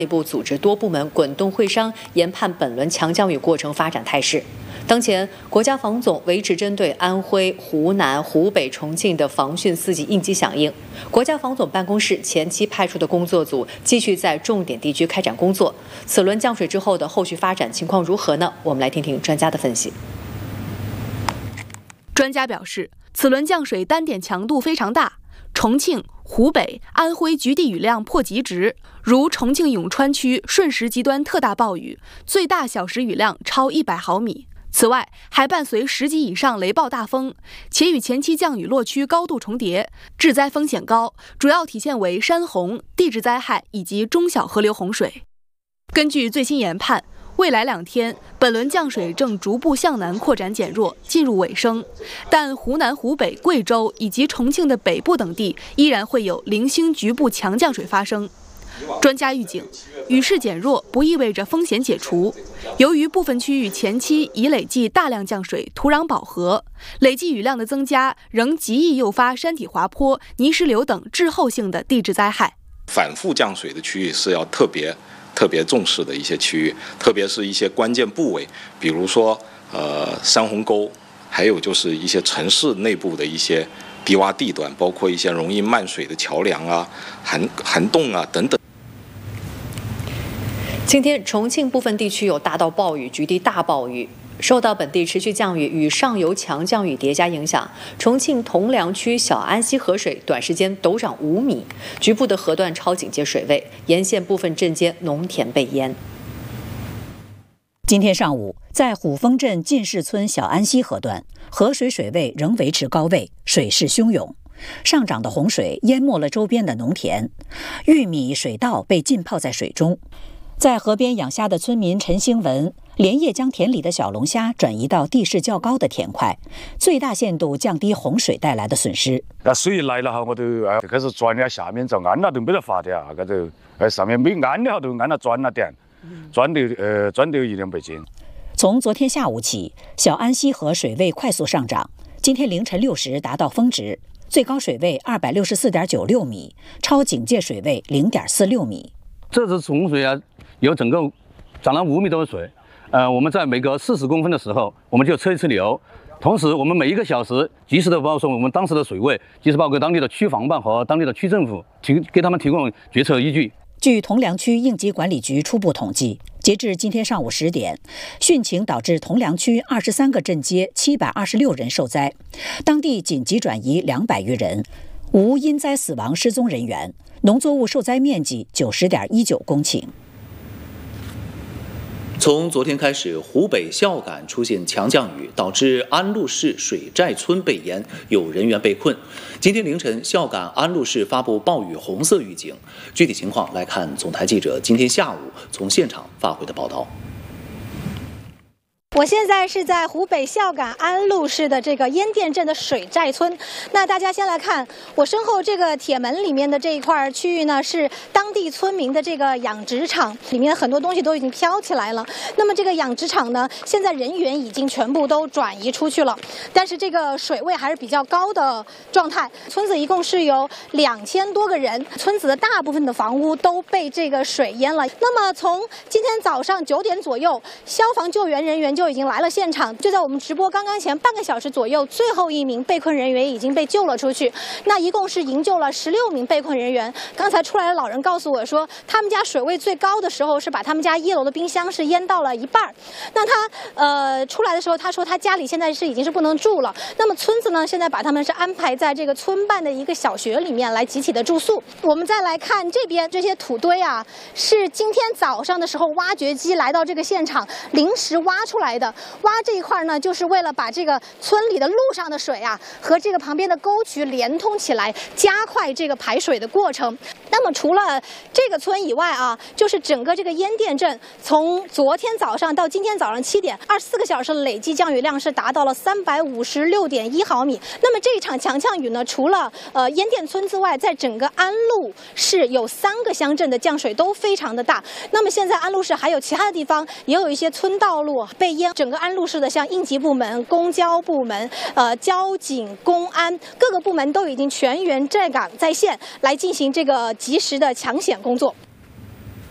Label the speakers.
Speaker 1: 内部组织多部门滚动会商，研判本轮强降雨过程发展态势。当前，国家防总维持针对安徽、湖南、湖北、重庆的防汛4级应急响应。国家防总办公室前期派出的工作组继续在重点地区开展工作。此轮降水之后的后续发展情况如何呢？我们来听听专家的分析。
Speaker 2: 专家表示，此轮降水单点强度非常大。重庆、湖北、安徽局地雨量破极值，如重庆永川区瞬时极端特大暴雨，最大小时雨量超100毫米。此外，还伴随10级以上雷暴大风，且与前期降雨落区高度重叠，致灾风险高，主要体现为山洪、地质灾害以及中小河流洪水。根据最新研判，未来2天，本轮降水正逐步向南扩展减弱，进入尾声。但湖南、湖北、贵州以及重庆的北部等地依然会有零星局部强降水发生。专家预警，雨势减弱不意味着风险解除。由于部分区域前期已累计大量降水，土壤饱和，累计雨量的增加仍极易诱发山体滑坡、泥石流等滞后性的地质灾害。
Speaker 3: 反复降水的区域是要特别重视的一些区域，特别是一些关键部位，比如说山洪沟，还有就是一些城市内部的一些低洼地段，包括一些容易漫水的桥梁啊、涵洞啊等等。
Speaker 1: 今天，重庆部分地区有大到暴雨、局地大暴雨。受到本地持续降雨与上游强降雨叠加影响，重庆铜梁区小安溪河水短时间陡涨5米，局部的河段超警戒水位，沿线部分镇街农田被淹。
Speaker 4: 今天上午，在虎峰镇进士村小安溪河段，河水水位仍维持高位，水势汹涌。上涨的洪水淹没了周边的农田，玉米、水稻被浸泡在水中。在河边养虾的村民陈兴文连夜将田里的小龙虾转移到地势较高的田块，最大限度降低洪水带来的损失。
Speaker 5: 水一来了哈，我都开始钻了下面，就安了都没得法的啊，搿头上面没安了都安了钻了点，钻得1两百斤。
Speaker 4: 从昨天下午起，小安溪河水位快速上涨，今天凌晨6时达到峰值，最高水位264.96米，超警戒水位0.46米。
Speaker 6: 这次洪水啊，有整个涨了5米多的水。我们在每隔40公分的时候，我们就测一次流。同时，我们每1个小时及时的报送我们当时的水位，及时报给当地的区防办和当地的区政府，给他们提供决策依据。
Speaker 4: 据铜梁区应急管理局初步统计，截至今天上午10点，汛情导致铜梁区23个镇街726人受灾，当地紧急转移200余人，无因灾死亡失踪人员，农作物受灾面积90.19公顷。
Speaker 7: 从昨天开始，湖北孝感出现强降雨，导致安陆市水寨村被淹，有人员被困。今天凌晨，孝感安陆市发布暴雨红色预警。具体情况来看，总台记者今天下午从现场发回的报道。
Speaker 8: 我现在是在湖北孝感安陆市的这个烟店镇的水寨村。那大家先来看我身后这个铁门里面的这一块区域呢，是当地村民的这个养殖场，里面很多东西都已经飘起来了。那么这个养殖场呢，现在人员已经全部都转移出去了，但是这个水位还是比较高的状态。村子一共是有2000多个人，村子的大部分的房屋都被这个水淹了。那么从今天早上9点左右，消防救援人员就已经来了现场，就在我们直播刚刚前半个小时左右，最后1名被困人员已经被救了出去。那一共是营救了16名被困人员。刚才出来的老人告诉我说，他们家水位最高的时候是把他们家1楼的冰箱是淹到了一半。那他出来的时候，他说他家里现在已经是不能住了。那么村子呢，现在把他们是安排在这个村办的一个小学里面来集体的住宿。我们再来看这边这些土堆啊，是今天早上的时候挖掘机来到这个现场临时挖出来的。挖这一块呢，就是为了把这个村里的路上的水啊和这个旁边的沟渠连通起来，加快这个排水的过程。那么除了这个村以外啊，就是整个这个烟店镇，从昨天早上到今天早上7点，24个小时的累计降雨量是达到了356.1毫米。那么这一场强降雨呢，除了烟店村之外，在整个安陆市有3个乡镇的降水都非常的大。那么现在安陆市还有其他的地方也有一些村道路被淹，整个安陆市的像应急部门、公交部门、交警、公安各个部门都已经全员站岗在线，来进行这个及时的抢险工作。